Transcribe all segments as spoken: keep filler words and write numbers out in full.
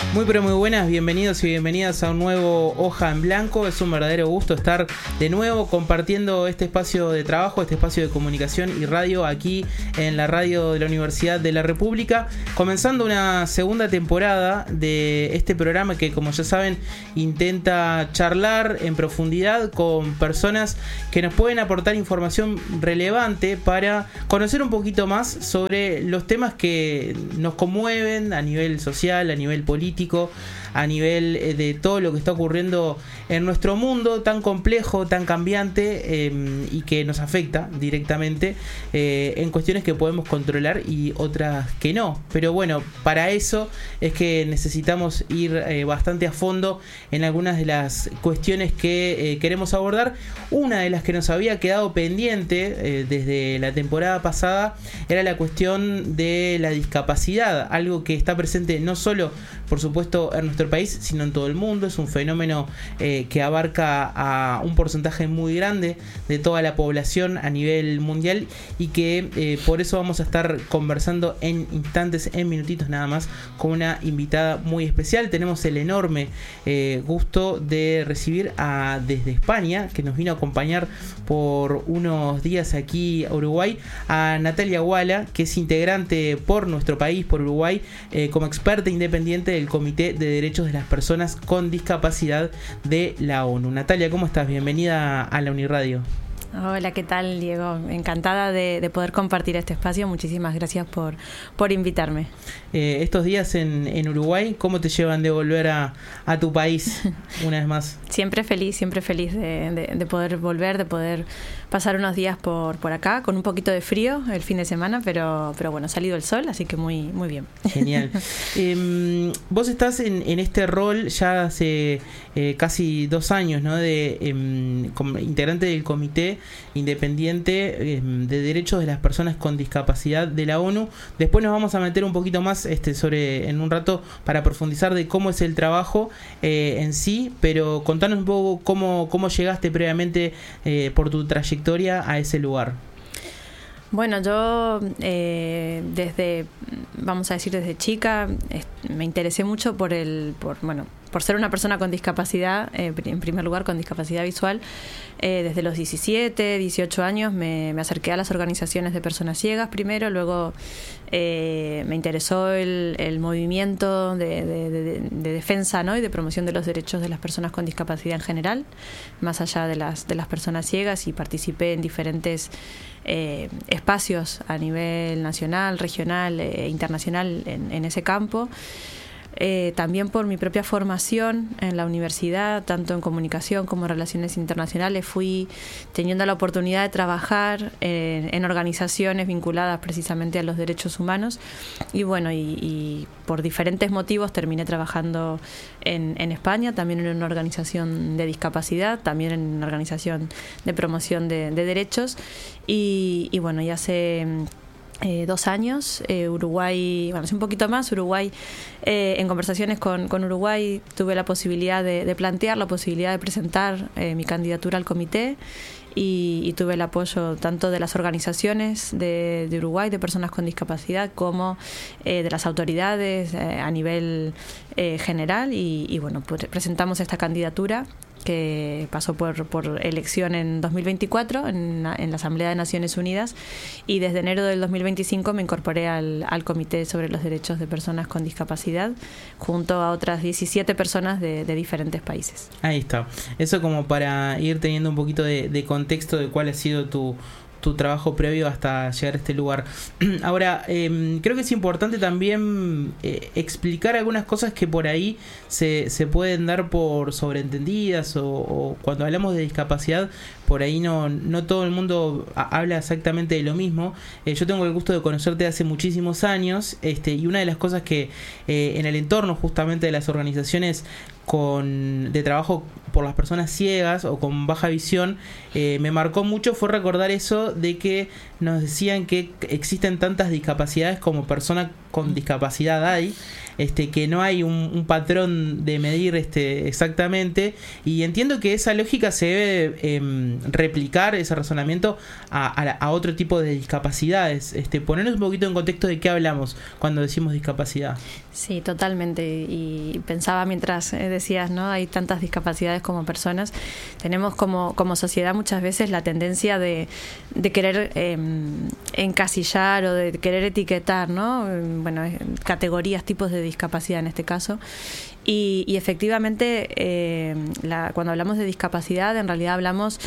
Muy pero muy buenas, bienvenidos y bienvenidas a un nuevo Hoja en Blanco. Es un verdadero gusto estar de nuevo compartiendo este espacio de trabajo, este espacio de comunicación y radio aquí en la radio de la Universidad de la República, comenzando una segunda temporada de este programa que, como ya saben, intenta charlar en profundidad con personas que nos pueden aportar información relevante para conocer un poquito más sobre los temas que nos conmueven a nivel social, a nivel político, a nivel de todo lo que está ocurriendo en nuestro mundo tan complejo, tan cambiante eh, y que nos afecta directamente eh, en cuestiones que podemos controlar y otras que no. Pero bueno, para eso es que necesitamos ir eh, bastante a fondo en algunas de las cuestiones que eh, queremos abordar. Una de las que nos había quedado pendiente eh, desde la temporada pasada era la cuestión de la discapacidad, algo que está presente no solo, por supuesto, en nuestro país, sino en todo el mundo. Es un fenómeno eh, que abarca a un porcentaje muy grande de toda la población a nivel mundial y que eh, por eso vamos a estar conversando en instantes, en minutitos nada más, con una invitada muy especial. Tenemos el enorme eh, gusto de recibir a, desde España, que nos vino a acompañar por unos días aquí a Uruguay, a Natalia Guala, que es integrante por nuestro país, por Uruguay, eh, como experta independiente del Comité de Derechos de las Personas con Discapacidad de la ONU. Natalia, ¿cómo estás? Bienvenida a la Uniradio. Hola, ¿qué tal, Diego? Encantada de, de poder compartir este espacio. Muchísimas gracias por, por invitarme. Eh, estos días en, en Uruguay, ¿cómo te llevan de volver a, a tu país una vez más? Siempre feliz, siempre feliz de, de, de poder volver, de poder pasar unos días por, por acá, con un poquito de frío el fin de semana, pero, pero bueno, ha salido el sol, así que muy, muy bien. Genial. eh, vos estás en, en este rol ya hace eh, casi dos años, ¿no? De eh, como integrante del Comité Independiente eh, de Derechos de las Personas con Discapacidad de la ONU. Después nos vamos a meter un poquito más este, sobre en un rato para profundizar de cómo es el trabajo eh, en sí, pero contanos un poco cómo, cómo llegaste previamente eh, por tu trayectoria a ese lugar. Bueno, yo eh, desde, vamos a decir desde chica, eh, me interesé mucho por el, por bueno, por ser una persona con discapacidad, eh, en primer lugar con discapacidad visual. Eh, desde los diecisiete, dieciocho años me, me acerqué a las organizaciones de personas ciegas primero, luego eh, me interesó el, el movimiento de, de, de, de defensa, ¿no? Y de promoción de los derechos de las personas con discapacidad en general, más allá de las, de las personas ciegas, y participé en diferentes eh, espacios a nivel nacional, regional e eh, internacional en, en ese campo. Eh, también por mi propia formación en la universidad, tanto en comunicación como en relaciones internacionales, fui teniendo la oportunidad de trabajar en, en organizaciones vinculadas precisamente a los derechos humanos, y bueno, y, y por diferentes motivos terminé trabajando en, en España, también en una organización de discapacidad, también en una organización de promoción de, de derechos, y, y bueno, ya hace Eh, dos años, eh, Uruguay, bueno, hace un poquito más, Uruguay, eh, en conversaciones con, con Uruguay tuve la posibilidad de, de plantear la posibilidad de presentar eh, mi candidatura al comité, y, y tuve el apoyo tanto de las organizaciones de, de Uruguay de personas con discapacidad como eh, de las autoridades eh, a nivel eh, general, y, y bueno, pues presentamos esta candidatura que pasó por, por elección en dos mil veinticuatro en, en la Asamblea de Naciones Unidas, y desde enero del dos mil veinticinco me incorporé al, al Comité sobre los Derechos de Personas con Discapacidad junto a otras diecisiete personas de, de diferentes países. Ahí está. Eso como para ir teniendo un poquito de, de contexto de cuál ha sido tu tu trabajo previo hasta llegar a este lugar. Ahora, eh, creo que es importante también eh, explicar algunas cosas que por ahí se, se pueden dar por sobreentendidas, o, o cuando hablamos de discapacidad, por ahí no, no todo el mundo a, habla exactamente de lo mismo. Eh, yo tengo el gusto de conocerte hace muchísimos años, este, y una de las cosas que eh, en el entorno justamente de las organizaciones con de trabajo por las personas ciegas o con baja visión eh, me marcó mucho fue recordar eso de que nos decían que existen tantas discapacidades como personas con discapacidad hay, este, que no hay un, un patrón de medir este, exactamente, y entiendo que esa lógica se debe eh, replicar, ese razonamiento, a, a, a otro tipo de discapacidades. Este, ponernos un poquito en contexto de qué hablamos cuando decimos discapacidad. Sí, totalmente. Y pensaba mientras decías, ¿no? Hay tantas discapacidades como personas. Tenemos como, como sociedad muchas veces la tendencia de, de querer eh, encasillar o de querer etiquetar, ¿no? Bueno, categorías, tipos de discapacidad en este caso. Y, y efectivamente, eh, la, cuando hablamos de discapacidad, en realidad hablamos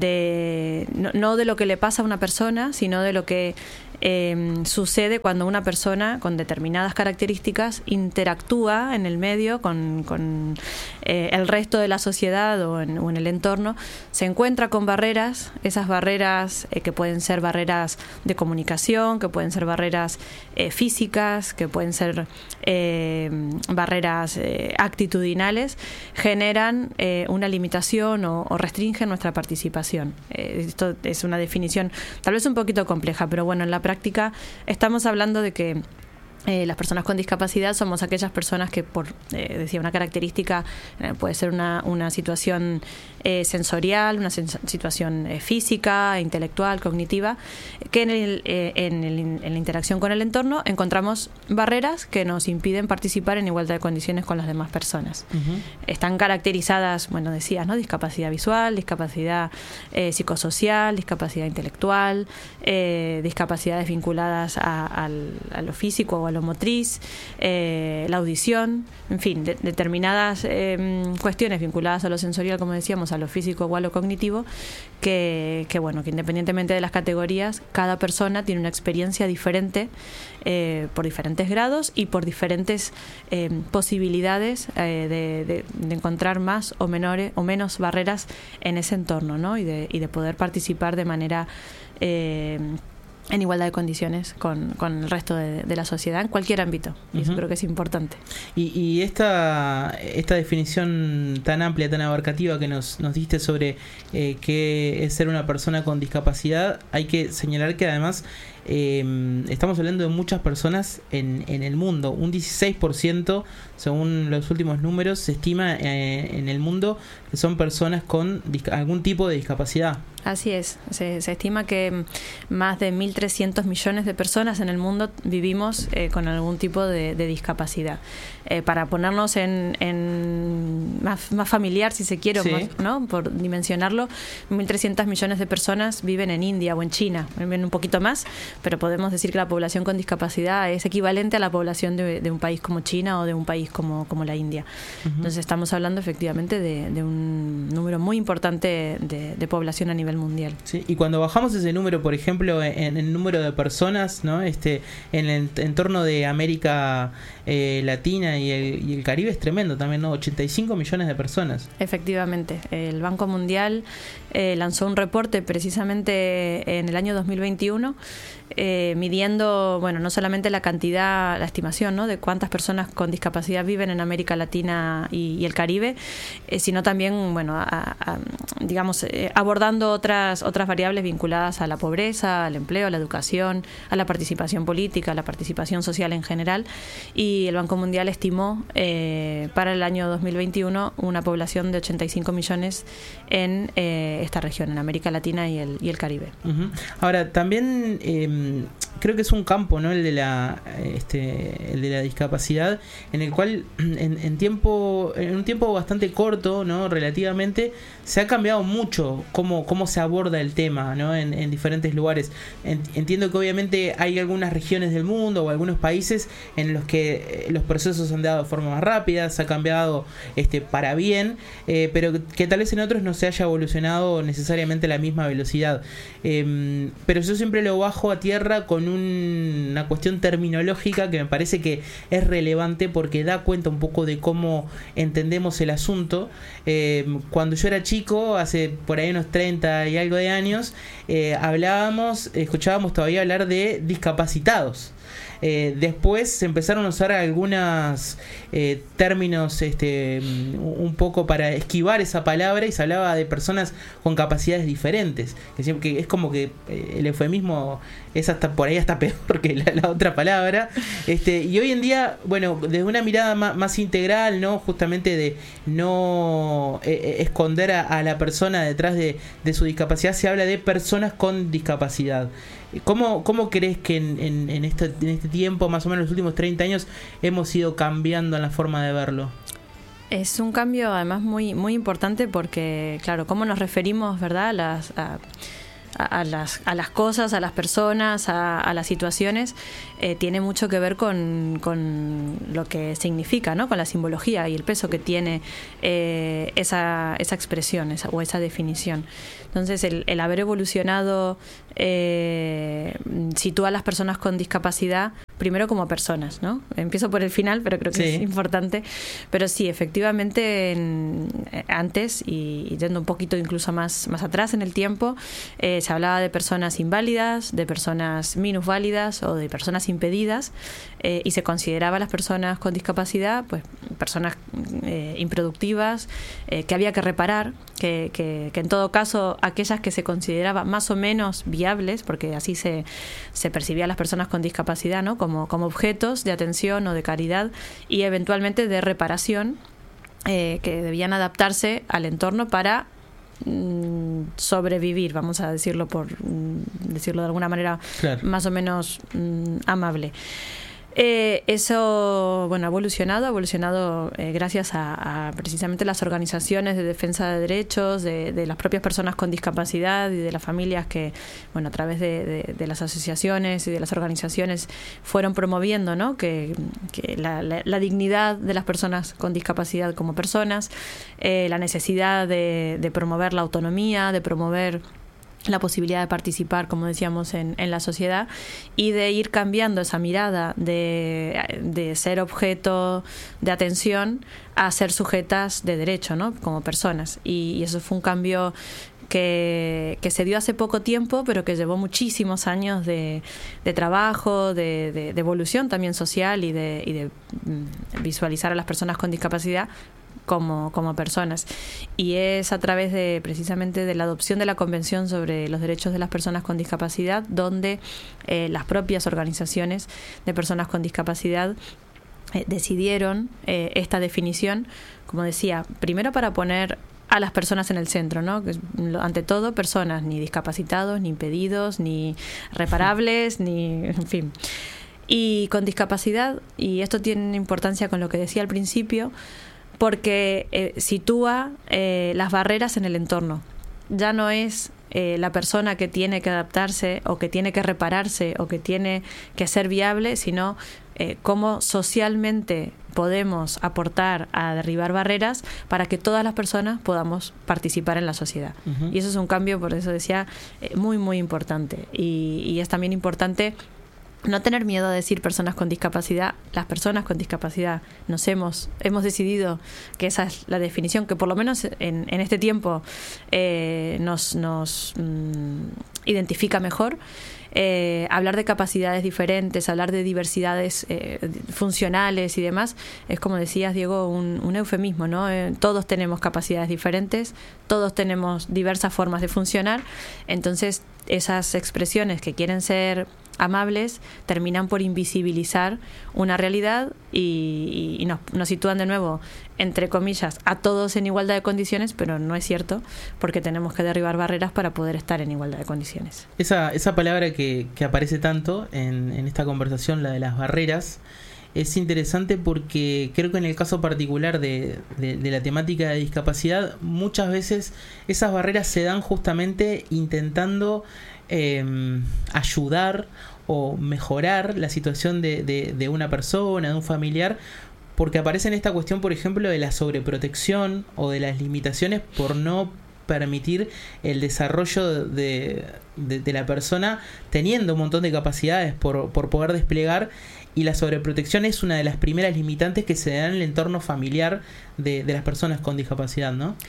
de no, no de lo que le pasa a una persona, sino de lo que eh, sucede cuando una persona con determinadas características interactúa en el medio con, con eh, el resto de la sociedad o en, o en el entorno, se encuentra con barreras, esas barreras eh, que pueden ser barreras de comunicación, que pueden ser barreras eh, físicas, que pueden ser eh, barreras eh, actitudinales, generan eh, una limitación o, o restringen nuestra participación. Eh, esto es una definición tal vez un poquito compleja, pero bueno, en la práctica estamos hablando de que Eh, las personas con discapacidad somos aquellas personas que, por eh, decía, una característica eh, puede ser una, una situación eh, sensorial, una sens- situación eh, física, intelectual, cognitiva, que en, el, eh, en, el, en la interacción con el entorno encontramos barreras que nos impiden participar en igualdad de condiciones con las demás personas. Uh-huh. Están caracterizadas, bueno, decías, ¿no? Discapacidad visual, discapacidad eh, psicosocial, discapacidad intelectual, eh, discapacidades vinculadas a, a, a lo físico o a lo motriz, eh, la audición, en fin, de, determinadas eh, cuestiones vinculadas a lo sensorial, como decíamos, a lo físico o a lo cognitivo, que, que bueno, que independientemente de las categorías, cada persona tiene una experiencia diferente eh, por diferentes grados y por diferentes eh, posibilidades eh, de, de, de encontrar más o menores o menos barreras en ese entorno, ¿no? Y de, y de poder participar de manera eh, en igualdad de condiciones con, con el resto de, de la sociedad en cualquier ámbito. Y uh-huh. Eso creo que es importante. Y, y esta esta definición tan amplia, tan abarcativa que nos, nos diste sobre eh, qué es ser una persona con discapacidad, hay que señalar que además eh, estamos hablando de muchas personas en, en el mundo. Un dieciséis por ciento, según los últimos números, se estima eh, en el mundo que son personas con dis- algún tipo de discapacidad. Así es, se, se estima que más de mil trescientos millones de personas en el mundo vivimos eh, con algún tipo de, de discapacidad. Eh, para ponernos en, en más, más familiar, si se quiere, sí. más, ¿no? Por dimensionarlo, mil trescientos millones de personas viven en India o en China, viven un poquito más, pero podemos decir que la población con discapacidad es equivalente a la población de, de un país como China o de un país como, como la India. Uh-huh. Entonces estamos hablando efectivamente de, de un número muy importante de, de población a nivel mundial. Sí, y cuando bajamos ese número, por ejemplo, en el número de personas, ¿no? Este, en el entorno de América eh, Latina y el, y el Caribe es tremendo también, ¿no? ochenta y cinco millones de personas. Efectivamente, el Banco Mundial eh, lanzó un reporte precisamente en el año dos mil veintiuno eh, midiendo, bueno, no solamente la cantidad, la estimación, ¿no? De cuántas personas con discapacidad viven en América Latina y, y el Caribe, eh, sino también, bueno, a, a, digamos, eh, abordando otras otras variables vinculadas a la pobreza, al empleo, a la educación, a la participación política, a la participación social en general. Y el Banco Mundial estimó eh, para el año dos mil veintiuno una población de ochenta y cinco millones en eh, esta región, en América Latina y el, y el Caribe. Uh-huh. Ahora, también eh, creo que es un campo, ¿no? El de la este, el de la discapacidad, en el cual en, en tiempo en un tiempo bastante corto, ¿no? Relativamente, se ha cambiado mucho cómo, cómo se aborda el tema, ¿no? En, en diferentes lugares. Entiendo que obviamente hay algunas regiones del mundo o algunos países en los que los procesos han dado de forma más rápida, se ha cambiado este, para bien, eh, pero que tal vez en otros no se haya evolucionado necesariamente a la misma velocidad. Eh, pero yo siempre lo bajo a tierra con un, una cuestión terminológica que me parece que es relevante porque da cuenta un poco de cómo entendemos el asunto. Eh, cuando yo era chico, hace por ahí unos treinta y algo de años, eh, hablábamos, escuchábamos todavía hablar de discapacitados. Eh, después se empezaron a usar algunos eh, términos este, un poco para esquivar esa palabra y se hablaba de personas con capacidades diferentes. Que, que es como que eh, el eufemismo es hasta por ahí hasta peor que la, la otra palabra. Este, y hoy en día, bueno, desde una mirada más, más integral, ¿no? Justamente de no eh, esconder a, a la persona detrás de, de su discapacidad, se habla de personas con discapacidad. ¿Cómo, cómo crees que en, en, en, este, en este tiempo, más o menos los últimos treinta años, hemos ido cambiando en la forma de verlo? Es un cambio además muy, muy importante porque, claro, cómo nos referimos, ¿verdad?, a las... A... A las, a las cosas, a las personas, a, a las situaciones, eh, tiene mucho que ver con, con lo que significa, ¿no? Con la simbología y el peso que tiene eh, esa, esa expresión esa, o esa definición. Entonces, el, el haber evolucionado eh, sitúa a las personas con discapacidad primero como personas, ¿no? Empiezo por el final, pero creo que sí es importante. Pero sí, efectivamente, en, antes, y, y yendo un poquito incluso más, más atrás en el tiempo, eh, se hablaba de personas inválidas, de personas minusválidas o de personas impedidas, eh, y se consideraba a las personas con discapacidad pues personas eh, improductivas, eh, que había que reparar, que, que, que en todo caso aquellas que se consideraban más o menos viables, porque así se, se percibía a las personas con discapacidad, ¿no?, como, como objetos de atención o de caridad y eventualmente de reparación, eh, que debían adaptarse al entorno para mm, sobrevivir, vamos a decirlo por mm, decirlo de alguna manera, claro, más o menos mm, amable. Eh, eso, bueno, ha evolucionado, ha evolucionado eh, gracias a, a precisamente las organizaciones de defensa de derechos, de, de las propias personas con discapacidad y de las familias que, bueno, a través de, de, de las asociaciones y de las organizaciones fueron promoviendo, ¿no?, que, que la, la, la dignidad de las personas con discapacidad como personas, eh, la necesidad de, de promover la autonomía, de promover la posibilidad de participar, como decíamos, en, en la sociedad y de ir cambiando esa mirada de, de ser objeto de atención a ser sujetas de derecho, ¿no?, como personas. Y, y eso fue un cambio que, que se dio hace poco tiempo, pero que llevó muchísimos años de, de trabajo, de, de, de evolución también social y de, y de visualizar a las personas con discapacidad como, como personas. Y es a través de precisamente de la adopción de la Convención sobre los Derechos de las Personas con Discapacidad, donde eh, las propias organizaciones de personas con discapacidad eh, decidieron eh, esta definición, como decía, primero para poner a las personas en el centro, ¿no?, que ante todo personas, ni discapacitados, ni impedidos, ni reparables, ni, en fin. Y con discapacidad, y esto tiene importancia con lo que decía al principio, porque eh, sitúa eh, las barreras en el entorno. Ya no es eh, la persona que tiene que adaptarse o que tiene que repararse o que tiene que ser viable, sino eh, cómo socialmente podemos aportar a derribar barreras para que todas las personas podamos participar en la sociedad. Uh-huh. Y eso es un cambio, por eso decía, eh, muy, muy importante. Y, y es también importante no tener miedo a decir personas con discapacidad. Las personas con discapacidad nos hemos hemos decidido que esa es la definición que por lo menos en, en este tiempo eh, nos, nos mm, identifica mejor. Eh, hablar de capacidades diferentes, hablar de diversidades eh, funcionales y demás, es, como decías, Diego, un, un eufemismo, ¿no? Eh, todos tenemos capacidades diferentes, todos tenemos diversas formas de funcionar, entonces esas expresiones que quieren ser amables terminan por invisibilizar una realidad y, y nos, nos sitúan de nuevo, entre comillas, a todos en igualdad de condiciones, pero no es cierto, porque tenemos que derribar barreras para poder estar en igualdad de condiciones. Esa, esa palabra que, que aparece tanto en, en esta conversación, la de las barreras, es interesante porque creo que en el caso particular de, de, de la temática de discapacidad, muchas veces esas barreras se dan justamente intentando eh, ayudar o mejorar la situación de, de, de una persona, de un familiar, porque aparece en esta cuestión, por ejemplo, de la sobreprotección o de las limitaciones por no permitir el desarrollo de, de, de la persona teniendo un montón de capacidades por, por poder desplegar, y la sobreprotección es una de las primeras limitantes que se dan en el entorno familiar de, de las personas con discapacidad, ¿no?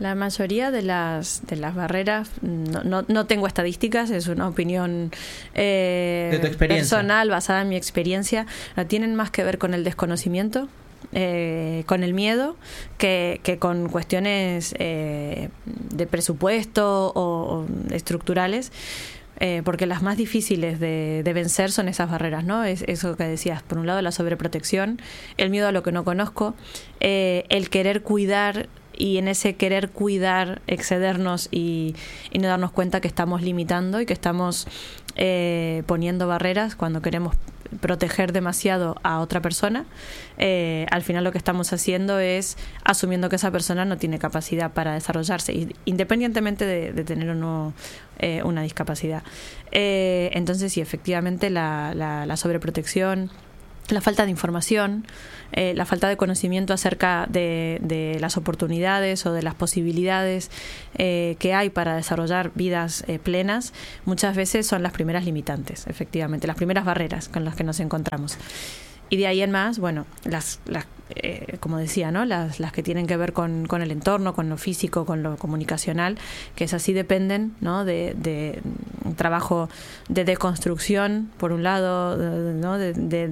La mayoría de las de las barreras, no, no, no tengo estadísticas, es una opinión eh, de tu experiencia, personal, basada en mi experiencia, tienen más que ver con el desconocimiento, eh, con el miedo, que, que con cuestiones eh, de presupuesto o, o estructurales. Eh, porque las más difíciles de, de vencer son esas barreras, ¿no? Es eso que decías, por un lado la sobreprotección, el miedo a lo que no conozco, eh, el querer cuidar y en ese querer cuidar excedernos y, y no darnos cuenta que estamos limitando y que estamos eh, poniendo barreras cuando queremos proteger demasiado a otra persona. Eh, al final lo que estamos haciendo es asumiendo que esa persona no tiene capacidad para desarrollarse, independientemente de, de tener o no eh, una discapacidad. Eh, entonces sí, efectivamente la, la, la sobreprotección, la falta de información, eh, la falta de conocimiento acerca de, de las oportunidades o de las posibilidades eh, que hay para desarrollar vidas eh, plenas, muchas veces son las primeras limitantes, efectivamente, las primeras barreras con las que nos encontramos. Y de ahí en más, bueno, las, las eh, como decía, ¿no? Las, las que tienen que ver con, con el entorno, con lo físico, con lo comunicacional, que es así dependen, ¿no? De, de un trabajo de deconstrucción, por un lado, ¿no? De, de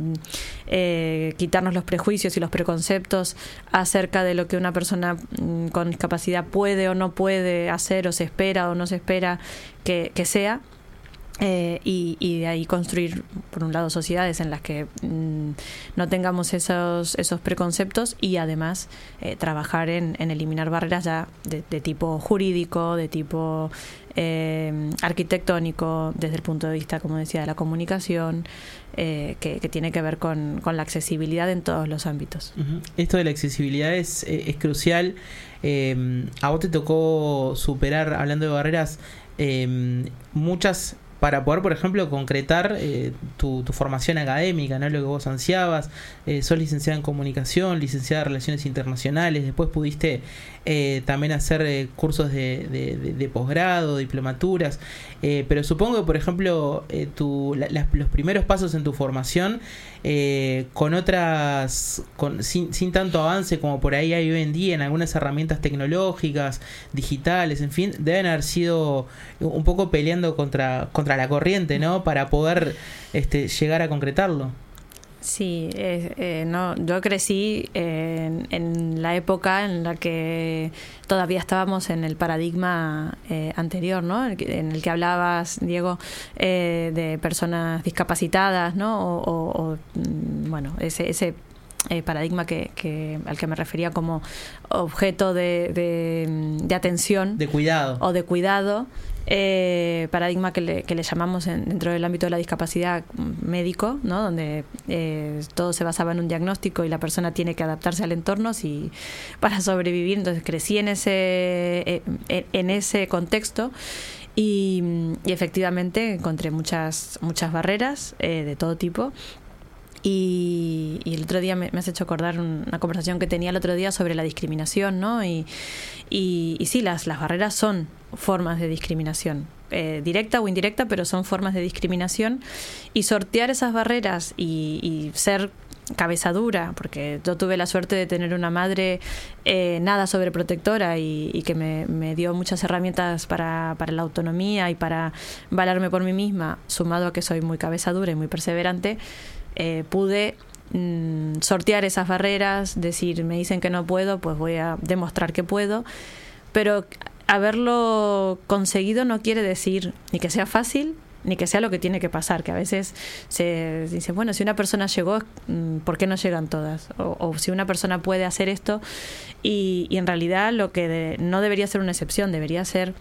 eh, quitarnos los prejuicios y los preconceptos acerca de lo que una persona con discapacidad puede o no puede hacer, o se espera o no se espera que, que sea. Eh, y, y de ahí construir, por un lado, sociedades en las que mmm, no tengamos esos, esos preconceptos y además eh, trabajar en, en eliminar barreras ya de, de tipo jurídico, de tipo eh, arquitectónico, desde el punto de vista, como decía, de la comunicación, eh, que, que tiene que ver con, con la accesibilidad en todos los ámbitos. Uh-huh. Esto de la accesibilidad es, es crucial. Eh, a vos te tocó superar, hablando de barreras, eh, muchas... para poder, por ejemplo, concretar eh, tu, tu formación académica, ¿no? Lo que vos ansiabas. Eh, sos licenciada en comunicación, licenciada en relaciones internacionales, después pudiste eh, también hacer eh, cursos de, de, de, de posgrado, diplomaturas, eh, pero supongo que, por ejemplo, eh, tu, la, la, los primeros pasos en tu formación eh, con otras, con, sin, sin tanto avance como por ahí hay hoy en día en algunas herramientas tecnológicas, digitales, en fin, deben haber sido un poco peleando contra, contra la corriente, ¿no? Para poder este, llegar a concretarlo. Sí, eh, eh, no, yo crecí en, en la época en la que todavía estábamos en el paradigma eh, anterior, ¿no? En el, que, en el que hablabas, Diego, eh, de personas discapacitadas, ¿no? O, o, o bueno, ese ese eh, paradigma que, que al que me refería como objeto de, de, de atención, de cuidado o de cuidado. Eh, paradigma que le, que le llamamos en, dentro del ámbito de la discapacidad médico, ¿no? Donde eh, todo se basaba en un diagnóstico y la persona tiene que adaptarse al entorno si, para sobrevivir. Entonces crecí en ese, eh, en, en ese contexto y, y efectivamente encontré muchas, muchas barreras eh, de todo tipo. Y, y el otro día me, me has hecho acordar una conversación que tenía el otro día sobre la discriminación, ¿no? Y, y, y sí, las, las barreras son formas de discriminación, eh, directa o indirecta, pero son formas de discriminación. Y sortear esas barreras y, y ser cabeza dura, porque yo tuve la suerte de tener una madre eh, nada sobreprotectora y, y que me, me dio muchas herramientas para, para la autonomía y para valerme por mí misma, sumado a que soy muy cabeza dura y muy perseverante. Eh, pude mm, sortear esas barreras, decir, me dicen que no puedo, pues voy a demostrar que puedo, pero haberlo conseguido no quiere decir ni que sea fácil, ni que sea lo que tiene que pasar, que a veces se dice, bueno, si una persona llegó, ¿por qué no llegan todas? O, o si una persona puede hacer esto, y, y en realidad lo que de, no debería ser una excepción, debería ser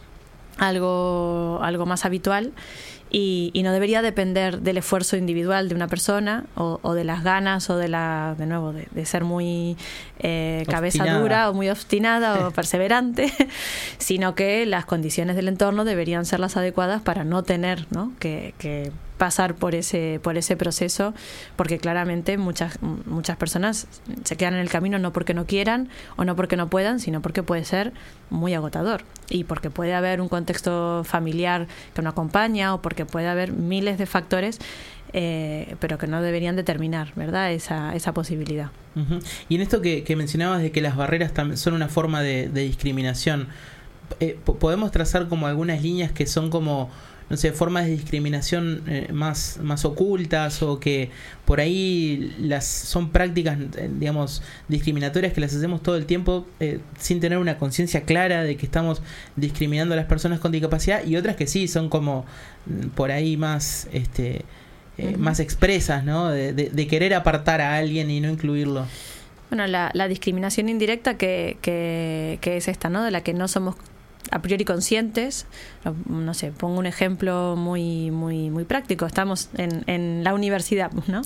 algo, algo más habitual. Y, y no debería depender del esfuerzo individual de una persona o, o de las ganas o de la de nuevo de, de ser muy eh, cabeza dura o muy obstinada o perseverante, sino que las condiciones del entorno deberían ser las adecuadas para no tener, ¿no? que, que pasar por ese por ese proceso, porque claramente muchas muchas personas se quedan en el camino no porque no quieran o no porque no puedan, sino porque puede ser muy agotador y porque puede haber un contexto familiar que no acompaña o porque puede haber miles de factores eh, pero que no deberían determinar, ¿verdad?, esa, esa posibilidad. Uh-huh. Y en esto que, que mencionabas de que las barreras tam- son una forma de, de discriminación, eh, ¿podemos trazar como algunas líneas que son como, no sé, formas de discriminación eh, más, más ocultas, o que por ahí las son prácticas, eh, digamos, discriminatorias que las hacemos todo el tiempo eh, sin tener una conciencia clara de que estamos discriminando a las personas con discapacidad, y otras que sí son como mm, por ahí más este eh, uh-huh. más expresas, ¿no? De, de, de querer apartar a alguien y no incluirlo? Bueno, la, la discriminación indirecta que, que, que es esta, ¿no?, de la que no somos a priori conscientes. No, no sé, pongo un ejemplo muy muy muy práctico. Estamos en, en la universidad, ¿no?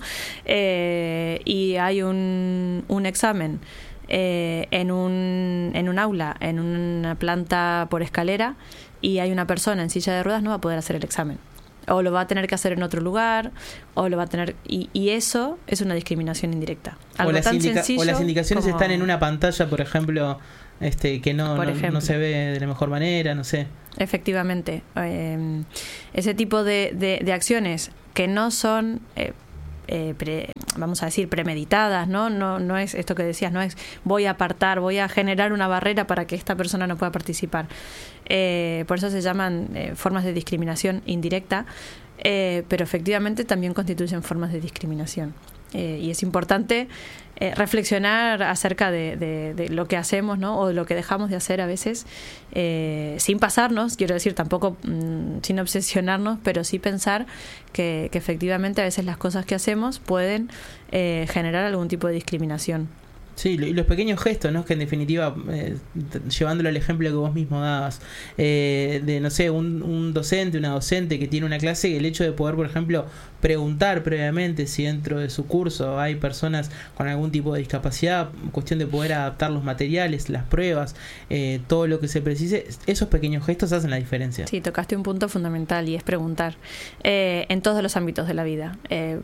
Eh, y hay un, un examen eh, en un en un aula, en una planta por escalera, y hay una persona en silla de ruedas, no va a poder hacer el examen. O lo va a tener que hacer en otro lugar, o lo va a tener... Y, y eso es una discriminación indirecta. Algo o, las tan indica- sencillo o las indicaciones como... están en una pantalla, por ejemplo, este que no, no, no se ve de la mejor manera, no sé. Efectivamente. Eh, ese tipo de, de, de acciones que no son... Eh, Eh, pre, vamos a decir, premeditadas, ¿no? No, no es esto que decías, no es voy a apartar, voy a generar una barrera para que esta persona no pueda participar. Eh, por eso se llaman eh, formas de discriminación indirecta, eh, pero efectivamente también constituyen formas de discriminación. Eh, y es importante eh, reflexionar acerca de, de, de lo que hacemos, ¿no?, o de lo que dejamos de hacer a veces, eh, sin pasarnos, quiero decir, tampoco mmm, sin obsesionarnos, pero sí pensar que, que efectivamente a veces las cosas que hacemos pueden eh, generar algún tipo de discriminación. Sí, y los pequeños gestos, ¿no? Que en definitiva, eh, llevándolo al ejemplo que vos mismo dabas, eh, de, no sé, un, un docente, una docente que tiene una clase, el hecho de poder, por ejemplo, preguntar previamente si dentro de su curso hay personas con algún tipo de discapacidad, cuestión de poder adaptar los materiales, las pruebas, eh, todo lo que se precise, esos pequeños gestos hacen la diferencia. Sí, tocaste un punto fundamental, y es preguntar eh, en todos los ámbitos de la vida. Eh,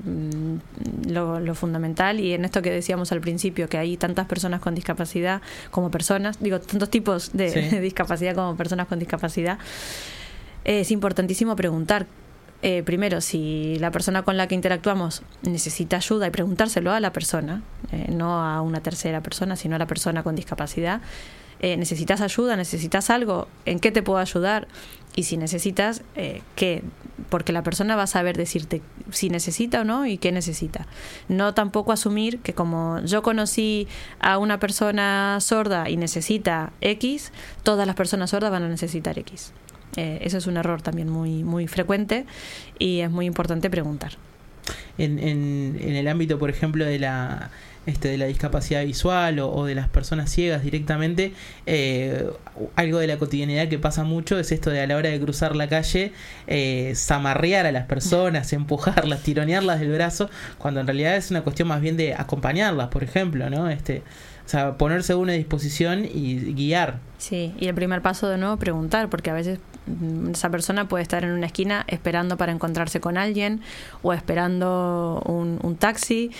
lo, lo fundamental, y en esto que decíamos al principio, que hay tantas personas con discapacidad como personas, digo, tantos tipos de, sí. de discapacidad como personas con discapacidad, eh, es importantísimo preguntar. Eh, primero, si la persona con la que interactuamos necesita ayuda, y preguntárselo a la persona, eh, no a una tercera persona, sino a la persona con discapacidad. Eh, ¿Necesitas ayuda? ¿Necesitas algo? ¿En qué te puedo ayudar? Y si necesitas, eh, ¿qué? Porque la persona va a saber decirte si necesita o no y qué necesita. No tampoco asumir que como yo conocí a una persona sorda y necesita X, todas las personas sordas van a necesitar X. Eh, eso es un error también muy, muy frecuente, y es muy importante preguntar. En, en, en el ámbito, por ejemplo, de la este de la discapacidad visual o, o de las personas ciegas directamente, eh, algo de la cotidianidad que pasa mucho es esto de, a la hora de cruzar la calle, eh, zamarrear a las personas, empujarlas, tironearlas del brazo, cuando en realidad es una cuestión más bien de acompañarlas, por ejemplo, ¿no? Este, o sea, ponerse a una disposición y guiar. Sí, y el primer paso de nuevo, preguntar, porque a veces esa persona puede estar en una esquina esperando para encontrarse con alguien, o esperando un, un taxi,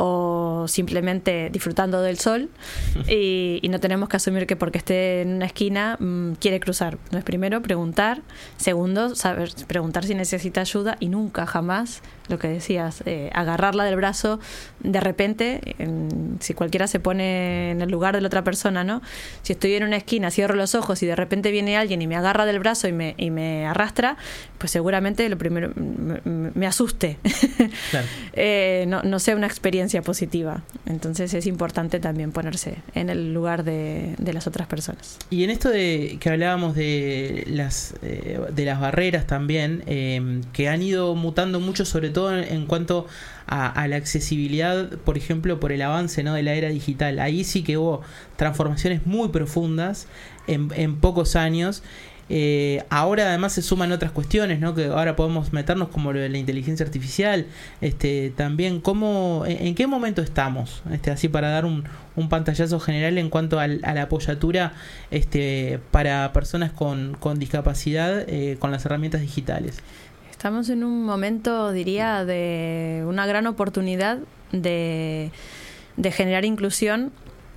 o simplemente disfrutando del sol, y, y no tenemos que asumir que porque esté en una esquina mmm, quiere cruzar. Entonces, primero, preguntar. Segundo, saber preguntar si necesita ayuda, y nunca, jamás, lo que decías, eh, agarrarla del brazo de repente. En, si cualquiera se pone en el lugar de la otra persona, ¿no? Si estoy en una esquina, cierro los ojos y de repente viene alguien y me agarra del brazo y me, y me arrastra, pues seguramente lo primero me, me asuste. Claro. eh, no, no sea una experiencia positiva. Entonces es importante también ponerse en el lugar de, de las otras personas. Y en esto de que hablábamos de las eh, de las barreras también, eh, que han ido mutando mucho, sobre todo en, en cuanto a, a la accesibilidad, por ejemplo, por el avance, ¿no?, de la era digital. Ahí sí que hubo transformaciones muy profundas en, en pocos años. Eh, ahora además se suman otras cuestiones, ¿no?, que ahora podemos meternos, como lo de la inteligencia artificial. Este, también, ¿cómo, en, en qué momento estamos? Este, así para dar un, un pantallazo general en cuanto al, a la apoyatura este, para personas con, con discapacidad eh, con las herramientas digitales. Estamos en un momento, diría, de una gran oportunidad de, de generar inclusión,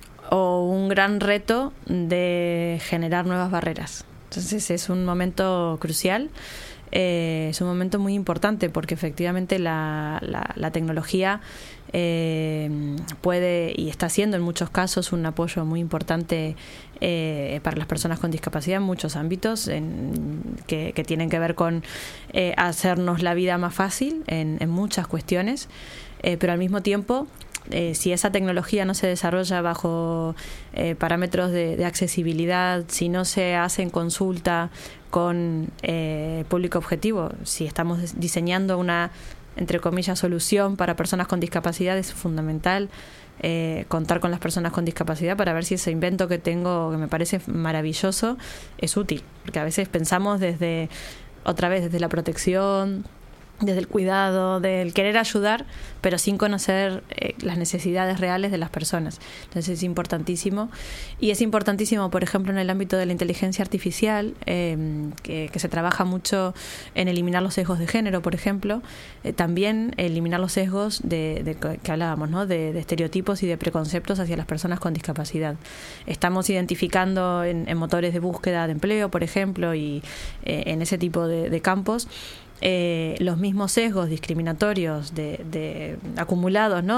o un gran reto de generar nuevas barreras. Entonces es un momento crucial. eh, es un momento muy importante porque efectivamente la, la, la tecnología eh, puede y está siendo en muchos casos un apoyo muy importante eh, para las personas con discapacidad en muchos ámbitos en, que, que tienen que ver con eh, hacernos la vida más fácil en, en muchas cuestiones, eh, pero al mismo tiempo Eh, si esa tecnología no se desarrolla bajo eh, parámetros de, de accesibilidad, si no se hace en consulta con eh, público objetivo, si estamos diseñando una, entre comillas, solución para personas con discapacidad, es fundamental eh, contar con las personas con discapacidad para ver si ese invento que tengo, que me parece maravilloso, es útil. Porque a veces pensamos desde, otra vez, desde la protección, desde el cuidado, del querer ayudar, pero sin conocer eh, las necesidades reales de las personas. Entonces es importantísimo. Y es importantísimo, por ejemplo, en el ámbito de la inteligencia artificial, eh, que, que se trabaja mucho en eliminar los sesgos de género, por ejemplo, eh, también eliminar los sesgos de, de que hablábamos, ¿no? de, de estereotipos y de preconceptos hacia las personas con discapacidad. Estamos identificando en, en motores de búsqueda de empleo, por ejemplo, y eh, en ese tipo de, de campos, Eh, los mismos sesgos discriminatorios de, de acumulados, ¿no?